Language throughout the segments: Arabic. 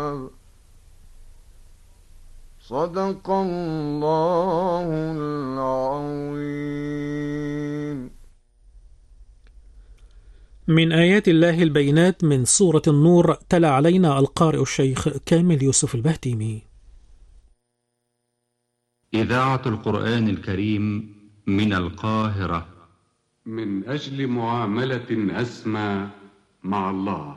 صدق الله العظيم. من آيات الله البينات من سورة النور، تلا علينا القارئ الشيخ كامل يوسف البهتيمي. إذاعة القرآن الكريم من القاهرة. من أجل معاملة أسمى مع الله،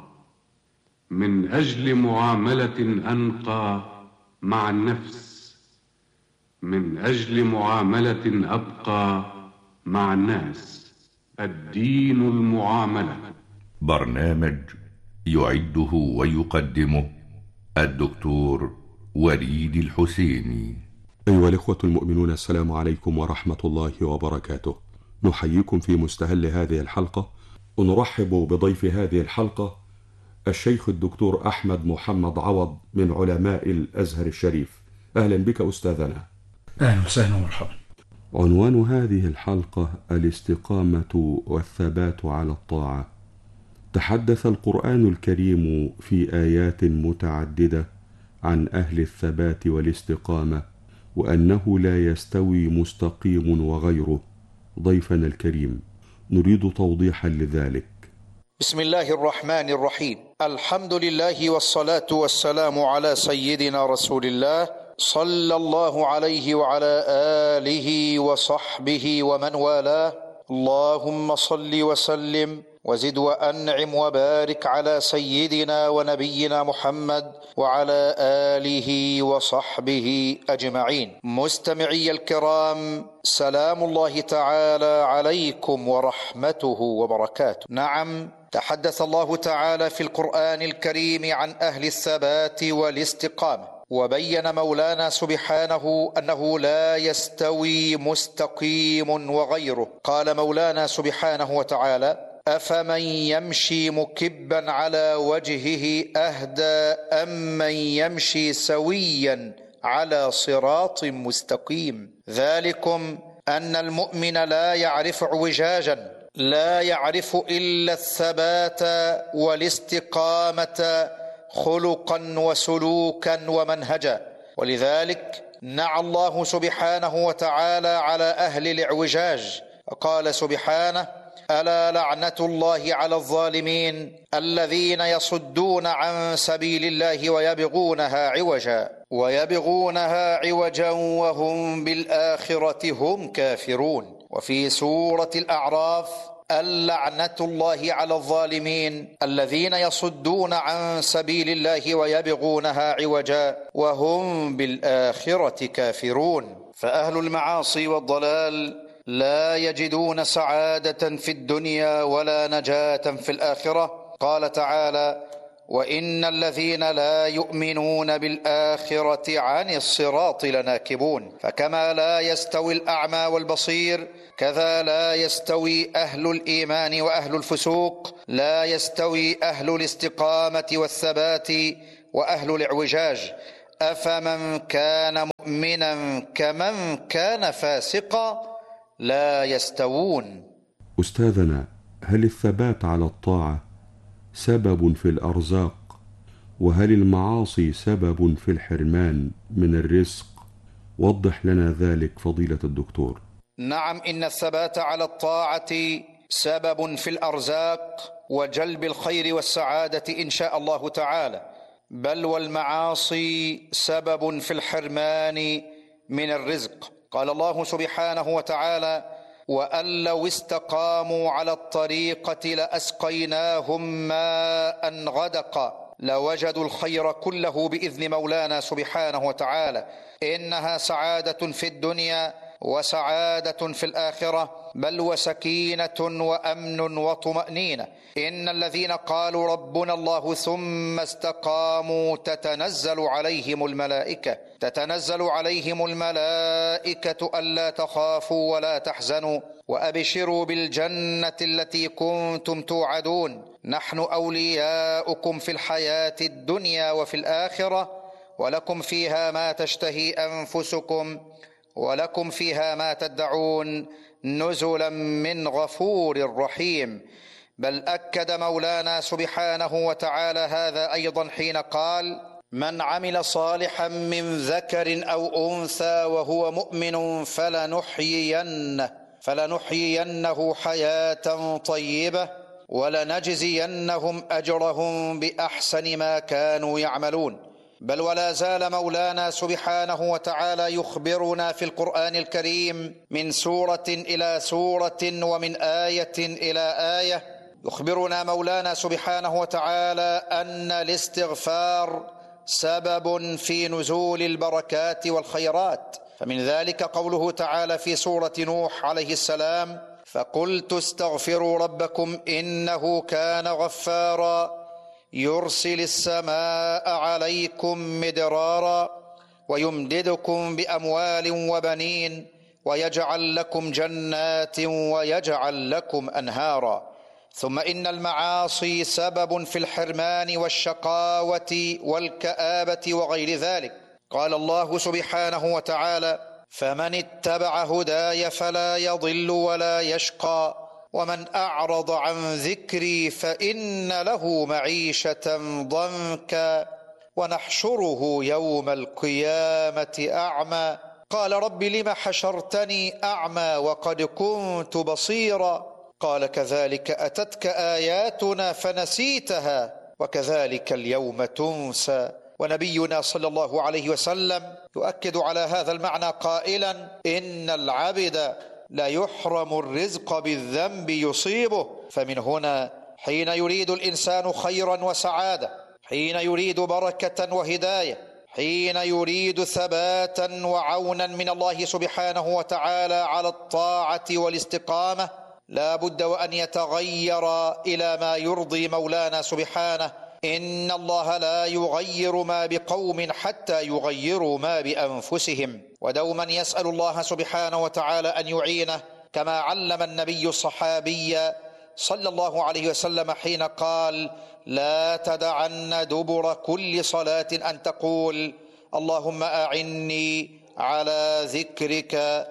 من أجل معاملة أنقى مع النفس، من أجل معاملة أبقى مع الناس، الدين المعاملة. برنامج يعده ويقدمه الدكتور وليد الحسيني. أيها الإخوة المؤمنون، السلام عليكم ورحمة الله وبركاته. نحييكم في مستهل هذه الحلقة، ونرحب بضيف هذه الحلقة الشيخ الدكتور أحمد محمد عوض من علماء الأزهر الشريف. أهلا بك أستاذنا. أهلا وسهلا ومرحبا. عنوان هذه الحلقة الاستقامة والثبات على الطاعة. تحدث القرآن الكريم في آيات متعددة عن أهل الثبات والاستقامة، وأنه لا يستوي مستقيم وغيره. ضيفنا الكريم نريد توضيحا لذلك. بسم الله الرحمن الرحيم. الحمد لله والصلاة والسلام على سيدنا رسول الله صلى الله عليه وعلى آله وصحبه ومن والاه. اللهم صل وسلم وزد وأنعم وبارك على سيدنا ونبينا محمد وعلى آله وصحبه أجمعين. مستمعي الكرام، سلام الله تعالى عليكم ورحمته وبركاته. نعم، تحدث الله تعالى في القرآن الكريم عن أهل الثبات والاستقامة، وبين مولانا سبحانه أنه لا يستوي مستقيم وغيره. قال مولانا سبحانه وتعالى: أفمن يمشي مكبا على وجهه أهدى أم من يمشي سويا على صراط مستقيم. ذلكم أن المؤمن لا يعرف اعوجاجا، لا يعرف إلا الثبات والاستقامة خلقا وسلوكا ومنهجا. ولذلك نعى الله سبحانه وتعالى على أهل الاعوجاج، قال سبحانه: ألا لعنة الله على الظالمين الذين يصدون عن سبيل الله ويبغونها عوجا وهم بالآخرة هم كافرون. وفي سورة الأعراف: اللعنة الله على الظالمين الذين يصدون عن سبيل الله ويبغونها عوجا وهم بالآخرة كافرون. فأهل المعاصي والضلال لا يجدون سعادة في الدنيا ولا نجاة في الآخرة. قال تعالى: وإن الذين لا يؤمنون بالآخرة عن الصراط لناكبون. فكما لا يستوي الأعمى والبصير، كذا لا يستوي أهل الإيمان وأهل الفسوق، لا يستوي أهل الاستقامة والثبات وأهل الاعوجاج. أفمن كان مؤمنا كمن كان فاسقا لا يستوون. أستاذنا، هل الثبات على الطاعة سبب في الأرزاق؟ وهل المعاصي سبب في الحرمان من الرزق؟ وضح لنا ذلك فضيلة الدكتور. نعم، إن الثبات على الطاعة سبب في الأرزاق وجلب الخير والسعادة إن شاء الله تعالى، بل والمعاصي سبب في الحرمان من الرزق. قال الله سبحانه وتعالى: وأن لو استقاموا على الطريقة لأسقيناهم ماء غدقا لوجدوا الخير كله بإذن مولانا سبحانه وتعالى. إنها سعادة في الدنيا وسعادة في الآخرة، بل وسكينة وأمن وطمأنينة. إن الذين قالوا ربنا الله ثم استقاموا تتنزل عليهم الملائكة ألا تخافوا ولا تحزنوا وأبشروا بالجنة التي كنتم توعدون، نحن أولياؤكم في الحياة الدنيا وفي الآخرة، ولكم فيها ما تشتهي أنفسكم ولكم فيها ما تدعون، نزلا من غفور رحيم. بل أكد مولانا سبحانه وتعالى هذا أيضا حين قال: من عمل صالحا من ذكر أو أنثى وهو مؤمن فلنحيينه حياة طيبة ولنجزينهم أجرهم بأحسن ما كانوا يعملون. بل ولا زال مولانا سبحانه وتعالى يخبرنا في القرآن الكريم من سورة إلى سورة ومن آية إلى آية، يخبرنا مولانا سبحانه وتعالى أن الاستغفار سبب في نزول البركات والخيرات. فمن ذلك قوله تعالى في سورة نوح عليه السلام: فقلت استغفروا ربكم إنه كان غفارا يرسل السماء عليكم مدرارا ويمددكم بأموال وبنين ويجعل لكم جنات ويجعل لكم أنهارا. ثم إن المعاصي سبب في الحرمان والشقاوة والكآبة وغير ذلك. قال الله سبحانه وتعالى: فمن اتبع هداي فلا يضل ولا يشقى ومن أعرض عن ذكري فإن له معيشة ضنكا ونحشره يوم القيامة أعمى قال رب لم حشرتني أعمى وقد كنت بصيرا قال كذلك أتتك آياتنا فنسيتها وكذلك اليوم تنسى. ونبينا صلى الله عليه وسلم يؤكد على هذا المعنى قائلا: إن العبد لا يحرم الرزق بالذنب يصيبه. فمن هنا حين يريد الإنسان خيرا وسعادة، حين يريد بركة وهداية، حين يريد ثباتا وعونا من الله سبحانه وتعالى على الطاعة والاستقامة، لا بد وأن يتغير إلى ما يرضي مولانا سبحانه. إن الله لا يغير ما بقوم حتى يغيروا ما بأنفسهم. ودوما يسأل الله سبحانه وتعالى أن يعينه، كما علم النبي الصحابي صلى الله عليه وسلم حين قال: لا تدعن دبر كل صلاة أن تقول: اللهم أعني على ذكرك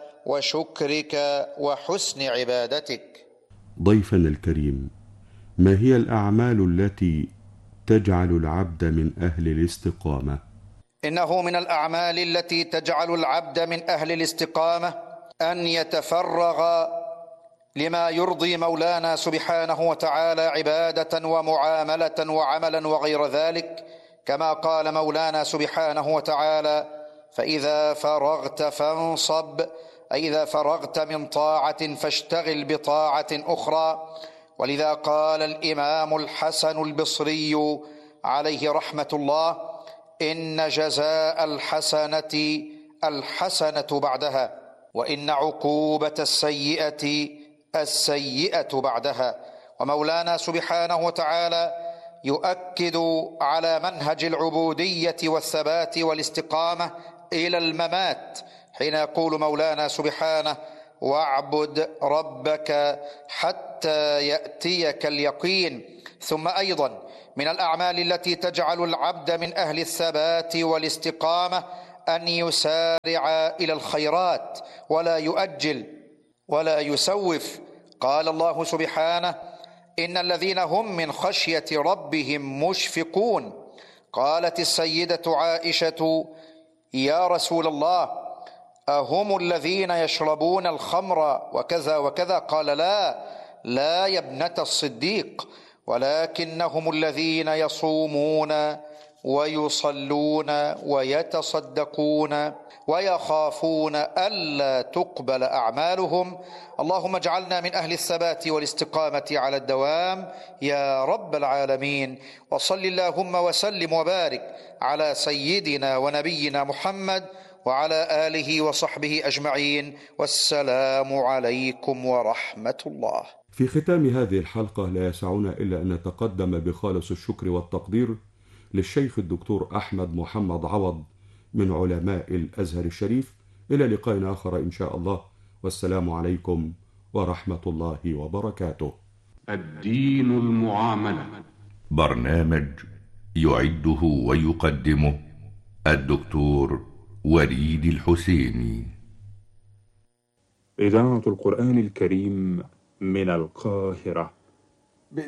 وشكرك وحسن عبادتك. ضيفنا الكريم، ما هي الأعمال التي تجعل العبد من أهل الاستقامة؟ إنه من الأعمال التي تجعل العبد من أهل الاستقامة أن يتفرغ لما يرضي مولانا سبحانه وتعالى عبادة ومعاملة وعملا وغير ذلك، كما قال مولانا سبحانه وتعالى: فإذا فرغت فانصب، أي إذا فرغت من طاعة فاشتغل بطاعة أخرى. ولذا قال الإمام الحسن البصري عليه رحمة الله: إن جزاء الحسنة الحسنة بعدها، وإن عقوبة السيئة السيئة بعدها. ومولانا سبحانه وتعالى يؤكد على منهج العبودية والثبات والاستقامة إلى الممات، حين يقول مولانا سبحانه: واعبد ربك حتى يأتيك اليقين. ثم أيضا من الأعمال التي تجعل العبد من أهل الثبات والاستقامة أن يسارع إلى الخيرات ولا يؤجل ولا يسوف. قال الله سبحانه: إن الذين هم من خشية ربهم مشفقون. قالت السيدة عائشة: يا رسول الله، أهم الذين يشربون الخمر وكذا وكذا؟ قال: لا يا ابنة الصديق، ولكنهم الذين يصومون ويصلون ويتصدقون ويخافون ألا تقبل أعمالهم. اللهم اجعلنا من أهل الثبات والاستقامة على الدوام يا رب العالمين. وصل اللهم وسلم وبارك على سيدنا ونبينا محمد وعلى آله وصحبه أجمعين، والسلام عليكم ورحمة الله. في ختام هذه الحلقة لا يسعنا إلا أن نتقدم بخالص الشكر والتقدير للشيخ الدكتور أحمد محمد عوض من علماء الأزهر الشريف. إلى لقاء آخر إن شاء الله، والسلام عليكم ورحمة الله وبركاته. الدين المعاملة، برنامج يعده ويقدمه الدكتور وليد الحسيني. إذاعة القرآن الكريم من القاهرة.